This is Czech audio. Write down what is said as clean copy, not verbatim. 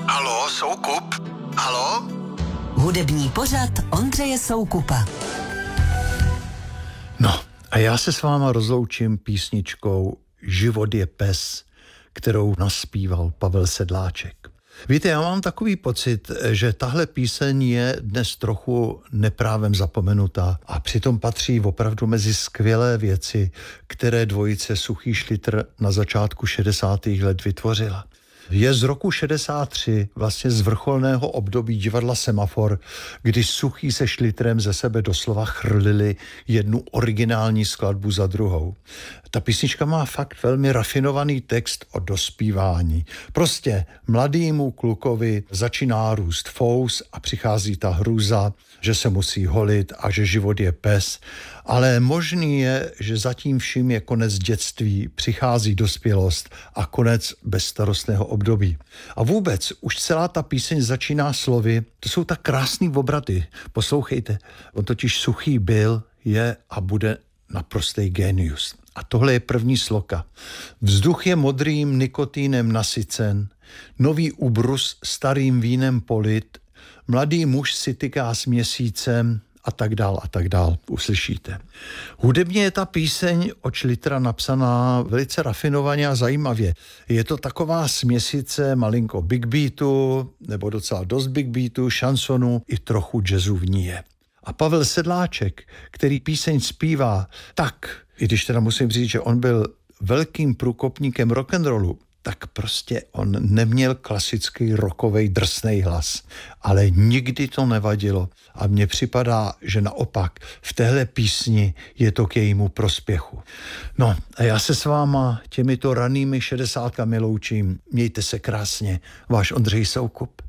Haló, Soukup? Haló? Hudební pořad Ondřeje Soukupa. No a já se s váma rozloučím písničkou Život je pes, kterou naspíval Pavel Sedláček. Víte, já mám takový pocit, že tahle píseň je dnes trochu neprávem zapomenutá a přitom patří opravdu mezi skvělé věci, které dvojice Suchý Šlitr na začátku 60. let vytvořila. Je z roku 63, vlastně z vrcholného období divadla Semafor, kdy Suchý se Šlitrem ze sebe doslova chrlili jednu originální skladbu za druhou. Ta písnička má fakt velmi rafinovaný text o dospívání. Prostě mladýmu klukovi začíná růst fous a přichází ta hrůza, že se musí holit a že život je pes. Ale možný je, že zatím vším je konec dětství, přichází dospělost a konec bezstarostného období. A vůbec už celá ta píseň začíná slovy, to jsou tak krásný obraty. Poslouchejte, on totiž Suchý byl, je a bude naprostý génius. A tohle je první sloka. Vzduch je modrým nikotínem nasycen, nový ubrus starým vínem polit, mladý muž si tyká s měsícem a tak dál, uslyšíte. Hudebně je ta píseň od Šlitra napsaná velice rafinovaně a zajímavě. Je to taková směsice malinko big beatu, nebo docela dost big beatu, šansonu i trochu jazzu v ní je. A Pavel Sedláček, který píseň zpívá tak, i když teda musím říct, že on byl velkým průkopníkem rock'n'rollu, tak prostě on neměl klasický rockovej drsnej hlas. Ale nikdy to nevadilo. A mně připadá, že naopak v téhle písni je to k jejímu prospěchu. No a já se s váma těmito ranými 60kami loučím. Mějte se krásně. Váš Ondřej Soukup.